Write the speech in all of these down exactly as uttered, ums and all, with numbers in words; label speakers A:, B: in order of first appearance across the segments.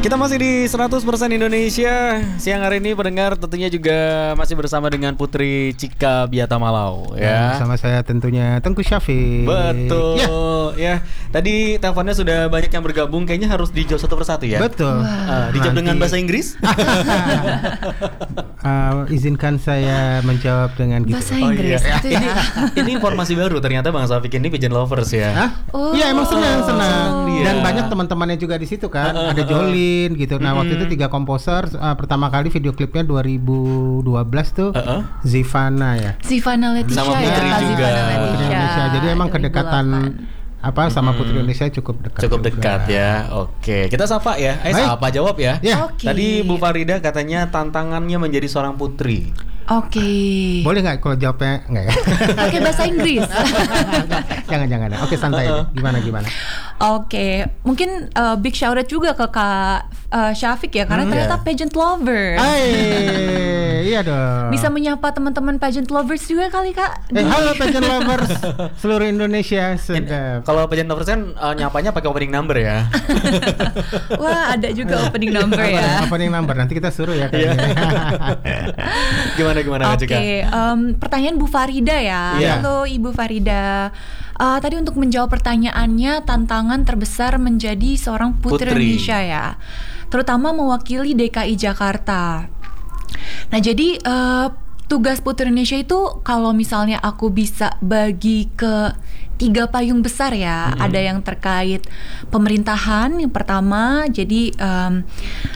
A: Kita masih di seratus persen Indonesia. Siang hari ini pendengar tentunya juga masih bersama dengan Putri Cika Biatamalau ya.
B: Sama saya tentunya Tengku Syafiq.
A: Betul ya. ya. Tadi teleponnya sudah banyak yang bergabung. Kayaknya harus dijawab satu persatu ya.
B: Betul.
A: Uh, dijawab
B: Nanti...
A: dengan bahasa Inggris.
B: uh, izinkan saya menjawab dengan gitu.
C: Bahasa Inggris.
A: Oh, iya.
C: Itu ya.
A: ini, ini informasi baru. Ternyata Bang Syafiq ini pigeon lovers ya.
B: Hah?
C: Oh.
B: Iya emang senang senang.
A: Dia.
B: Dan banyak teman-temannya juga di situ kan. Uh, uh, Ada Jolin gitu. Nah, mm-hmm. waktu itu tiga komposer uh, pertama kali video klipnya dua ribu dua belas tuh uh-uh. Zivana ya.
C: Zivana Leticia
A: sama Putri
C: ya,
A: juga.
C: Zivana Leticia.
B: Putri Indonesia. Jadi emang kedekatan apa sama
A: hmm.
B: Putri Indonesia cukup dekat.
A: Cukup
B: juga.
A: dekat ya. Oke, kita sapa ya. Eh,
B: Baik.
A: sapa jawab ya.
B: Ya.
C: Okay.
A: Tadi Bu Farida katanya tantangannya menjadi seorang putri.
C: Oke. Okay.
B: Boleh nggak kalau jawabnya nggak ya?
C: Pakai bahasa Inggris.
B: jangan jangan. Oke santai. Gimana gimana?
C: Oke, okay. Mungkin uh, big shout out juga ke Kak uh, Syafiq ya, karena hmm, ternyata yeah. pageant lover.
B: Ay, iya dong.
C: Bisa menyapa teman-teman pageant lovers juga kali Kak.
B: Eh, halo pageant lovers seluruh Indonesia. Sedap.
A: Kalau pageant lovers kan uh, nyapanya pakai opening number ya.
C: Wah, ada juga opening number ya.
B: Opening number nanti kita suruh ya kayaknya.
A: Gimana gimana
C: Oke, okay, um, pertanyaan Bu Farida ya.
A: Yeah.
C: Halo Ibu Farida. Uh, tadi untuk menjawab pertanyaannya, tantangan terbesar menjadi seorang putri, putri Indonesia ya, terutama mewakili D K I Jakarta. Nah jadi uh, tugas Putri Indonesia itu kalau misalnya aku bisa bagi ke tiga payung besar ya, hmm. ada yang terkait pemerintahan yang pertama, jadi um,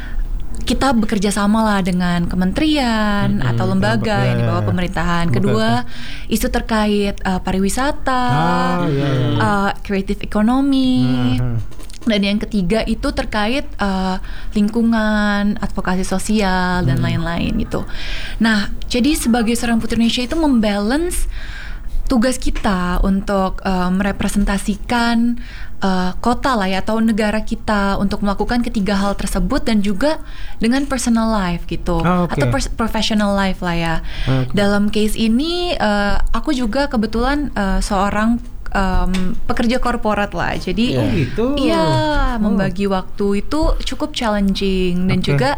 C: kita bekerja sama lah dengan kementerian mm-hmm. atau lembaga yang di bawah pemerintahan. Kedua, isu terkait uh, pariwisata, oh, iya, iya. Uh, creative economy. Mm-hmm. Dan yang ketiga itu terkait uh, lingkungan, advokasi sosial dan mm. lain-lain gitu. Nah, jadi sebagai seorang putri Indonesia itu membalance tugas kita untuk uh, merepresentasikan uh, kota lah ya atau negara kita untuk melakukan ketiga hal tersebut dan juga dengan personal life gitu oh, okay. atau pers- professional life lah ya. Okay. Dalam case ini uh, aku juga kebetulan uh, seorang um, pekerja korporat lah. Jadi
B: oh, gitu.
C: Iya,
B: oh.
C: membagi waktu itu cukup challenging dan okay. juga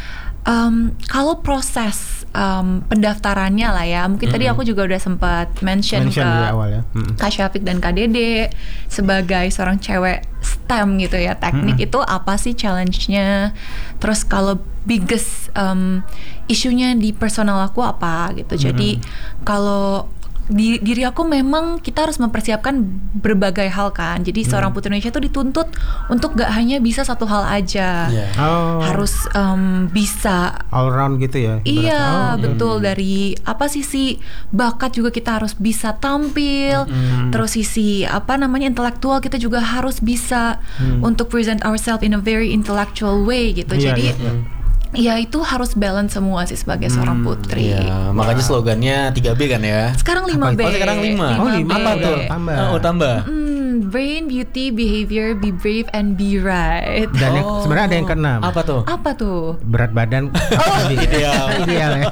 C: um, kalau proses Um, pendaftarannya lah ya, mungkin mm-hmm. tadi aku juga udah sempat mention, mention ke awal ya. mm-hmm. Kak Syafiq dan Kak Dede sebagai seorang cewek S T E M gitu ya, teknik mm-hmm. itu apa sih challenge-nya, terus kalau biggest um, isunya di personal aku apa gitu. mm-hmm. Jadi kalau di diri aku memang kita harus mempersiapkan berbagai hal kan. Jadi hmm. seorang putri Indonesia itu dituntut untuk gak hanya bisa satu hal aja. Yeah. Oh. Harus um, bisa
B: all round gitu ya.
C: Iya, oh, betul.
B: Hmm.
C: Dari apa sisi bakat juga kita harus bisa tampil. Hmm. Terus sisi apa namanya intelektual kita juga harus bisa hmm. untuk present ourselves in a very intellectual way gitu. Yeah, Jadi yeah, yeah. ya itu harus balance semua sih sebagai seorang putri.
A: Iya, makanya slogannya tiga B kan ya.
C: Sekarang lima B.
A: Oh, sekarang lima.
B: Oh, lima
A: apa tuh?
B: Tambah.
A: Oh, tambah.
C: Mm, brain, beauty, behavior, be brave and be right.
B: Dan
A: oh.
B: yang, sebenarnya ada yang keenam.
A: Apa tuh?
C: Apa tuh?
B: Berat badan. Oh,
A: ideal.
B: Ideal ya.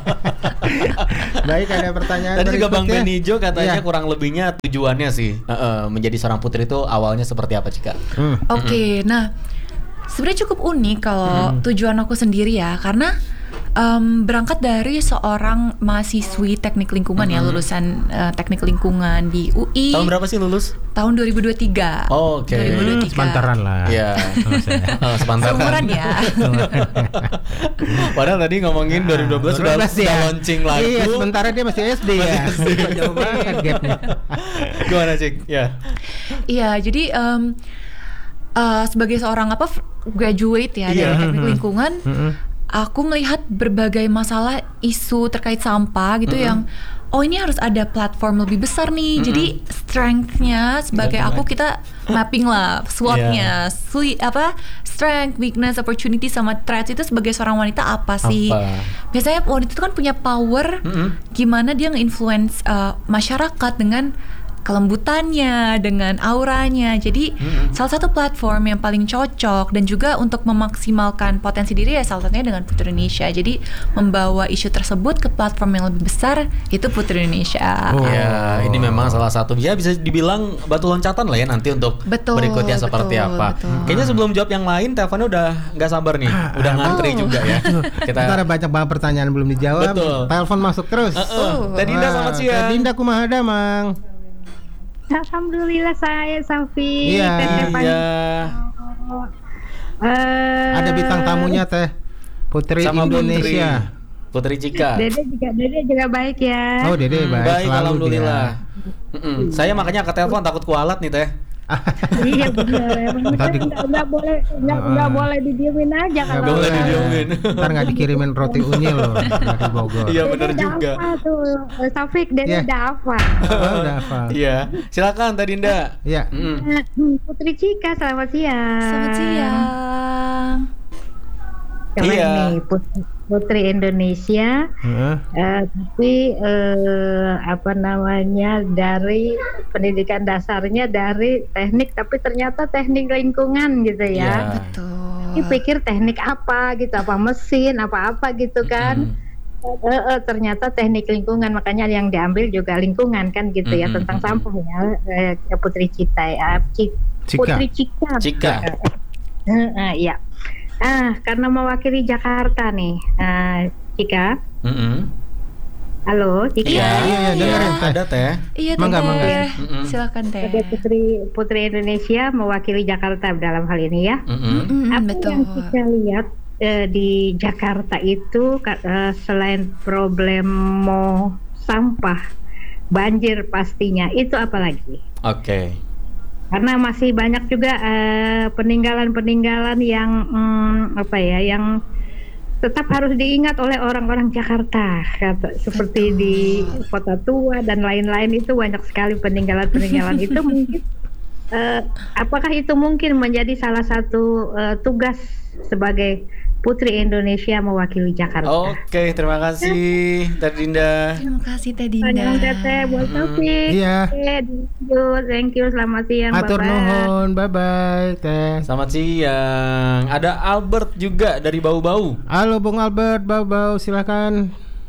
B: Baik, ada pertanyaan.
A: Tadi juga Bang Benijo katanya
B: ya.
A: kurang lebihnya tujuannya sih uh, uh, menjadi seorang putri itu awalnya seperti apa, Cika?
C: Hmm. Oke, okay, mm-hmm. nah sebenarnya cukup unik kalau hmm. tujuan aku sendiri ya, karena um, berangkat dari seorang mahasiswi teknik lingkungan hmm. ya, lulusan uh, teknik lingkungan di U I.
A: Tahun berapa sih lulus?
C: Tahun dua ribu dua puluh tiga.
A: Oh, oke. Okay.
C: dua ribu dua puluh tiga.
B: Sepantaran lah.
A: Iya. oh, sepantaran.
C: Seumuran ya.
A: Padahal tadi ngomongin dua ribu dua belas sudah ya. launching lagu.
B: Iya, sementara dia masih S D ya. Jauh banget gapnya.
A: Gimana, Cik? Ya.
C: Iya, jadi um, Uh, sebagai seorang apa graduate ya yeah. dari teknik lingkungan, mm-hmm. aku melihat berbagai masalah isu terkait sampah gitu mm-hmm. yang oh ini harus ada platform lebih besar nih. Mm-hmm. Jadi strength-nya sebagai aku kita mapping lah SWOT-nya, yeah. Sui, apa strength, weakness, opportunity sama threats itu sebagai seorang wanita apa sih? Apa? Biasanya wanita itu kan punya power, mm-hmm. gimana dia nge-influence uh, masyarakat dengan kelembutannya, dengan auranya. Jadi mm-hmm. salah satu platform yang paling cocok dan juga untuk memaksimalkan potensi diri ya salah satunya dengan Putri Indonesia. Jadi membawa isu tersebut ke platform yang lebih besar itu Putri Indonesia.
A: Oh ya, ini memang salah satu ya bisa dibilang batu loncatan lah ya nanti untuk
C: betul,
A: berikutnya seperti
C: betul,
A: apa.
C: Betul.
A: Kayaknya sebelum jawab yang lain, teleponnya udah nggak sabar nih, udah ngantri oh. juga ya.
B: Kita ada banyak banget pertanyaan belum dijawab. Betul. Telepon masuk terus.
A: Uh, uh. Teh Dinda selamat siang.
B: Teh Dinda kumaha damang?
D: Alhamdulillah saya Safi.
B: Iya.
A: Iya.
D: Uh,
B: ada bintang tamunya Teh Putri
A: sama
B: Indonesia.
A: Putri, Putri Cika.
D: Dede juga Dede juga baik ya.
B: Oh Dede
A: hmm,
B: baik.
A: Baik alhamdulillah. Saya makanya ke telepon takut kualat nih Teh.
D: Iya benar. Tadi nggak boleh nggak nggak boleh didiemin aja
A: kalau nggak boleh didiemin.
B: Ntar nggak dikirimin roti unyil loh dari Bogor.
A: Iya benar juga.
D: Apa tuh Taufik Dede
B: yeah.
D: udah apa?
B: Oh, udah apa?
A: Iya. Silakan Teh Dinda.
B: Iya.
D: Mm. Putri Cika selamat siang.
C: Selamat siang.
D: Keren
A: iya.
D: nih Putri, Putri Indonesia, uh. Uh, tapi uh, apa namanya dari pendidikan dasarnya dari teknik, tapi ternyata teknik lingkungan gitu ya.
A: Yeah.
C: Betul.
D: Ini pikir teknik apa gitu, apa mesin, apa-apa gitu kan. Mm-hmm. Uh, uh, ternyata teknik lingkungan, makanya yang diambil juga lingkungan kan gitu ya, mm-hmm. tentang sampah ya. Uh, Putri Cita ya, Cik, Putri Cika.
A: Cika.
D: Uh, uh, ya. Ah, karena mewakili Jakarta nih, uh, Cika.
A: Mm-hmm.
D: Halo, Cika.
A: Iya, iya, iya, dengerin Teh. Ada Teh.
C: Iya,
B: mangga,
C: Teh.
B: mangga.
C: Mm-hmm. Silakan Teh.
D: Putri Putri Indonesia mewakili Jakarta dalam hal ini ya.
A: Mm-hmm.
C: Mm-hmm,
D: Apa
C: betul.
D: yang kita lihat uh, di Jakarta itu uh, selain problemo sampah, banjir pastinya, itu apa lagi?
A: Oke. Okay.
D: Karena masih banyak juga uh, peninggalan-peninggalan yang um, apa ya, yang tetap harus diingat oleh orang-orang Jakarta, kata, seperti di Kota Tua dan lain-lain itu banyak sekali peninggalan-peninggalan itu mungkin. Uh, apakah itu mungkin menjadi salah satu uh, tugas sebagai Putri Indonesia mewakili Jakarta?
A: Oke, terima kasih Teh Dinda.
C: Terima kasih Teh Dinda.
D: Terima kasih buat Taufik.
B: Iya.
D: Thank you, thank you. Selamat siang.
B: Atur nuhun, bye bye Teh.
A: Selamat siang. Ada Albert juga dari Bau-Bau.
B: Halo Bung Albert, Bau-Bau silakan.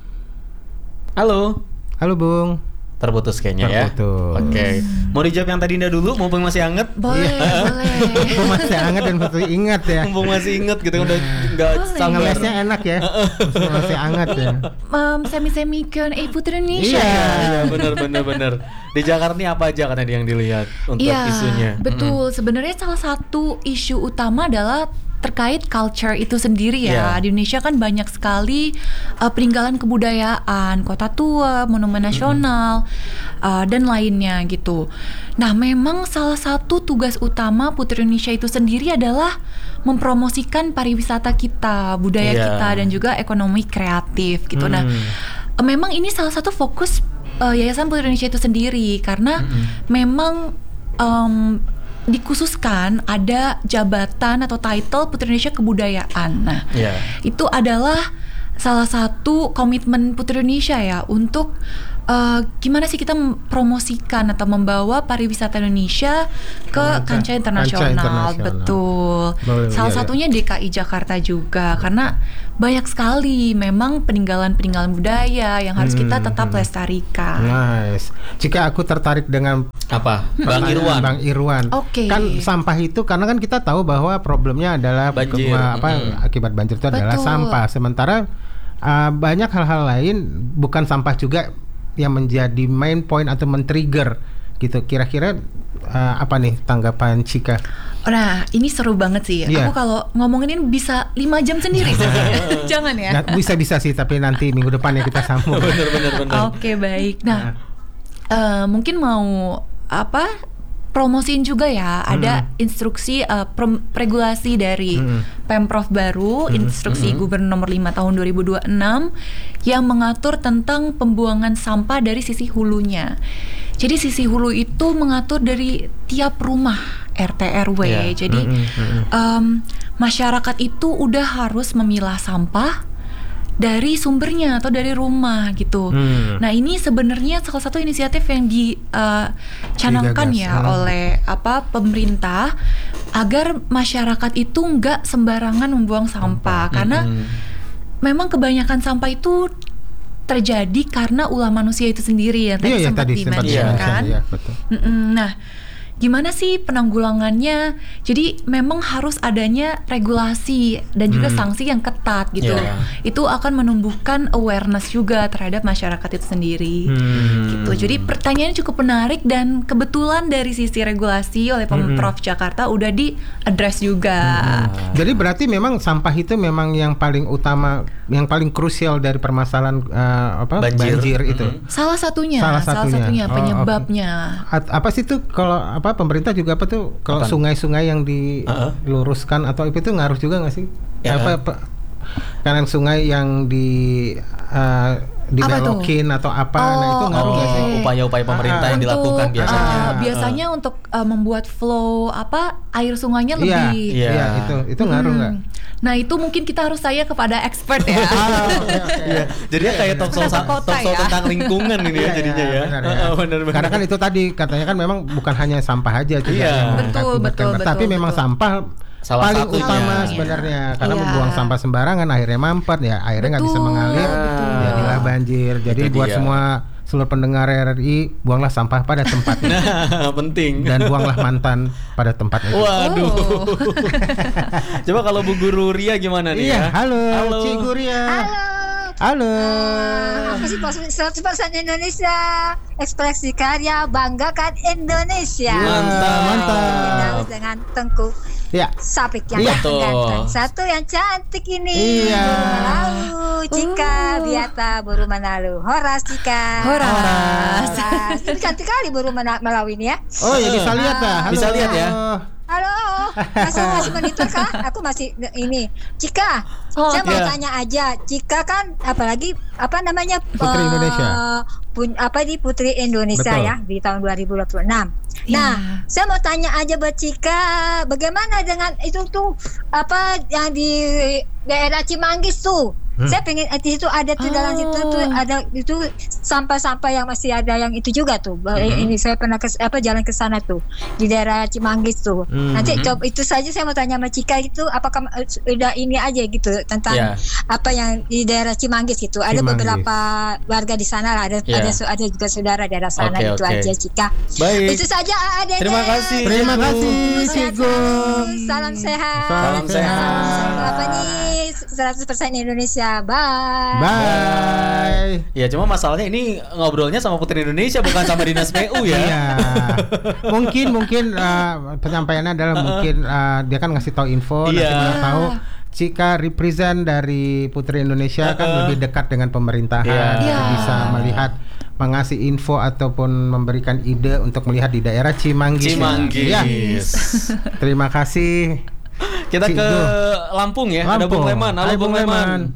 A: Halo.
B: Halo Bung.
A: Terputus kayaknya
B: Terputus.
A: ya. Oke. Okay. Mau dijawab yang Teh Dinda dulu, mumpung masih anget?
C: Boleh, boleh.
B: Mumpung masih anget dan masih ingat ya.
A: Mumpung masih inget gitu, udah nggak sabar.
B: Ngelesnya enak ya. Masih anget ya.
C: Um, semi-semi Q and A Putri Indonesia.
A: Iya, iya benar benar benar. Di Jakarta ini apa aja katanya yang dilihat untuk
C: iya,
A: isunya?
C: Betul. Mm-hmm. Sebenarnya salah satu isu utama adalah terkait culture itu sendiri ya. Yeah. Di Indonesia kan banyak sekali uh, peninggalan kebudayaan, Kota Tua, monumen nasional, mm-hmm. uh, dan lainnya gitu. Nah, memang salah satu tugas utama Putri Indonesia itu sendiri adalah mempromosikan pariwisata kita, budaya yeah. kita, dan juga ekonomi kreatif gitu. Mm. Nah, uh, memang ini salah satu fokus uh, Yayasan Putri Indonesia itu sendiri karena mm-hmm. memang um, dikhususkan ada jabatan atau title Putri Indonesia Kebudayaan. Nah, yeah. itu adalah salah satu komitmen Putri Indonesia ya untuk uh, gimana sih kita mempromosikan atau membawa pariwisata Indonesia ke oh, kancah internasional. Betul. Boleh, salah iya, satunya iya. D K I Jakarta juga karena banyak sekali memang peninggalan-peninggalan budaya yang harus hmm, kita tetap hmm. lestarikan.
B: Nice. Jika aku tertarik dengan
A: apa? Bang Irwan.
B: Bang Irwan.
C: Oke. Okay.
B: Kan sampah itu karena kan kita tahu bahwa problemnya adalah
A: banjir.
B: Ke, apa hmm. akibat banjir itu Betul. adalah sampah. Sementara uh, banyak hal-hal lain bukan sampah juga yang menjadi main point atau men-trigger gitu. Kira-kira uh, apa nih tanggapan Cika?
C: Nah, ini seru banget sih. Yeah. Aku kalau ngomongin ini bisa lima jam sendiri. Jangan ya.
B: Nah, bisa-bisa sih, tapi nanti minggu depan ya kita sambung.
A: Bener-bener.
C: Oke, baik. Nah, nah. Uh, mungkin mau apa? Promosiin juga ya. Ada hmm. instruksi uh, pre- regulasi dari hmm. Pemprov baru, hmm. instruksi hmm. Gubernur nomor lima tahun dua ribu dua puluh enam yang mengatur tentang pembuangan sampah dari sisi hulunya. Jadi sisi hulu itu mengatur dari tiap rumah R T R W. Yeah. Jadi mm-hmm. um, masyarakat itu udah harus memilah sampah dari sumbernya atau dari rumah gitu.
B: Hmm.
C: Nah ini sebenarnya salah satu inisiatif yang dicanangkan
B: Digagas.
C: ya
B: Hmm.
C: oleh apa pemerintah agar masyarakat itu nggak sembarangan membuang sampah karena
A: Hmm.
C: memang kebanyakan sampah itu terjadi karena ulah manusia itu sendiri ya tadi
B: Iya, ya,
C: sempat
B: tadi sempat
C: di-mention
A: di-mention,
C: kan.
B: Iya, betul.
C: Mm-mm. Nah, gimana sih penanggulangannya? Jadi memang harus adanya regulasi dan juga
B: Hmm.
C: sanksi yang ketat gitu.
A: Yeah.
C: Itu akan menumbuhkan awareness juga terhadap masyarakat itu sendiri.
B: Hmm.
C: Gitu. Jadi pertanyaannya cukup menarik dan kebetulan dari sisi regulasi oleh Pemprov Jakarta udah di-address juga.
B: Jadi berarti memang sampah itu memang yang paling utama, yang paling krusial dari permasalahan uh, apa
A: Banjir.
B: banjir, itu.
A: Mm-hmm.
C: Salah satunya,
B: Salah satunya. Oh,
C: penyebabnya.
B: At- apa sih tuh kalau apa pemerintah juga apa tuh kalau
A: Apaan?
B: sungai-sungai yang
A: Uh-uh.
B: diluruskan atau itu ngaruh juga nggak sih?
A: Ya.
B: Apa, apa kan sungai yang di uh, dibelokin atau apa? Nah itu
C: Oh,
B: ngaruh nggak sih?
C: oke.
A: upaya-upaya pemerintah
B: Ah,
A: yang dilakukan
C: Untuk,
A: biasanya.
C: uh, biasanya untuk uh, membuat flow apa air sungainya
B: Iya,
C: lebih.
A: Iya.
B: iya itu itu ngaruh nggak?
C: Hmm. Nah itu mungkin kita harus tanya kepada expert ya.
B: Ah, oke, oke.
A: Iya, jadinya kayak talk show,
C: Kata kota
A: talk show
C: ya.
A: tentang lingkungan ini ya
B: Iya,
A: jadinya ya.
B: benar, ya.
A: Heeh, benar, benar.
B: Karena kan itu tadi katanya kan memang bukan hanya sampah aja juga
A: Iya.
B: yang
C: Betul,
B: mengakibatkan,
C: betul,
B: tapi
C: betul,
B: memang
C: betul.
B: sampah
A: Salah
B: paling
A: satunya.
B: utama
C: Iya.
B: sebenarnya karena
C: Iya.
B: membuang sampah sembarangan akhirnya mampet ya akhirnya nggak bisa
C: Betul,
B: mengalir
C: betul.
B: jadilah banjir. Jadi
A: Itu
B: buat
A: dia.
B: semua seluruh pendengar R R I buanglah sampah pada tempatnya
A: Nah, penting.
B: dan buanglah mantan pada tempatnya.
A: Waduh.
C: Oh.
A: Coba kalau Bu Guru Ria gimana nih
B: Iya,
A: ya?
B: halo,
A: Halo.
B: Cikgu Ria.
E: Halo.
B: Halo.
E: Ah, aku sih seratus persen Indonesia. Ekspresi karya banggakan Indonesia.
A: Mantap.
B: Mantap.
E: Harus dengan Tengku
B: Ya.
E: Sapik yang
B: Iya.
A: Betul.
E: ganteng. Satu yang cantik ini.
B: Iya.
E: Buru Manalu, Cika,
C: Uh.
E: Biata, Buru Manalu. Horas, Cika.
C: Horas.
E: Horas. Tapi cantik kali Buru Mana- Malawi ini ya.
B: Oh ya bisa lihat dah. Halo.
A: Bisa lihat ya.
E: Halo, masih masih monitor kah? Aku masih ini. Cika,
C: Oh,
E: saya mau
A: iya.
E: tanya aja. Cika kan apalagi apa namanya
B: Putri
E: eh,
B: Indonesia.
E: pun- apa di Putri Indonesia
B: Betul.
E: ya di tahun dua ribu dua puluh enam.
C: Iya.
E: Nah, saya mau tanya aja buat Cika, bagaimana dengan itu tuh apa yang di daerah Cimanggis tuh?
B: Hmm.
E: Saya pengen eh, di situ ada tuh dalam situ tuh
C: Oh.
E: ada itu sampah-sampah yang masih ada yang itu juga tuh. Eh,
B: Hmm.
E: Ini saya pernah ke apa jalan ke sana tuh di daerah Cimanggis tuh.
B: Hmm.
E: Nanti coba itu saja saya mau tanya sama Cika itu apakah eh, udah ini aja gitu tentang
A: Ya.
E: apa yang di daerah Cimanggis gitu. Ada
B: Cimanggis.
E: beberapa warga di sana lah, ada
A: Ya.
E: ada ada juga saudara daerah sana.
A: Oke,
E: Itu
A: oke.
E: aja Cika.
A: Baik.
E: Itu saja A A Dede.
A: Terima kasih.
B: Terima kasih,
E: Sehat
B: Cikgu.
E: selalu. Salam sehat.
B: Salam
A: sehat.
E: Apa nih seratus persen Indonesia. Bye.
B: Bye.
A: Ya cuma masalahnya ini ngobrolnya sama Putri Indonesia bukan sama Dinas P U ya.
B: Iya. Mungkin mungkin uh, penyampaiannya adalah mungkin uh, dia kan ngasih tahu info nanti
A: Iya.
B: mana tahu Cika represent dari Putri Indonesia kan
A: Uh-uh.
B: lebih dekat dengan pemerintahan,
A: Iya.
B: jadi
C: Iya.
B: bisa melihat mengasih info ataupun memberikan ide untuk melihat di daerah Cimanggis.
A: Cimanggis.
B: Ya. Terima kasih.
A: Kita ke
B: Cikgu.
A: Lampung ya. Ada
B: Lampung.
A: Bung Leman. Halo
B: Hai,
A: Bung
B: Bung
A: Leman.
B: Leman.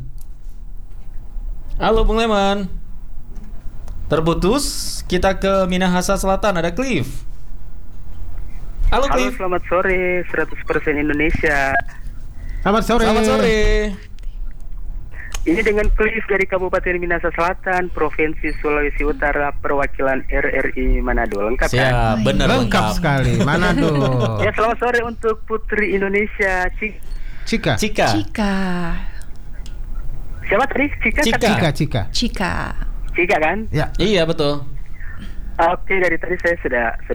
A: Halo Bung Leman. Terputus. Kita ke Minahasa Selatan ada Cliff. Halo
F: Halo,
A: Cliff.
F: selamat sore, seratus persen Indonesia.
B: Selamat sore.
A: Selamat sore.
F: Ini dengan Cliff dari Kabupaten Minahasa Selatan, Provinsi Sulawesi Utara, perwakilan R R I Manado. Lengkap kan?
A: Siap, benar
B: Lengkap sekali. Manado.
F: Ya, selamat sore untuk Putri Indonesia. Cik,
B: Cika.
A: Cika.
C: Cika.
F: siapa tadi? Cika?
A: Cika.
B: Cika, Cika.
C: Cika.
F: Cika kan?
B: Ya.
A: Iya betul.
F: Oke, dari tadi saya sudah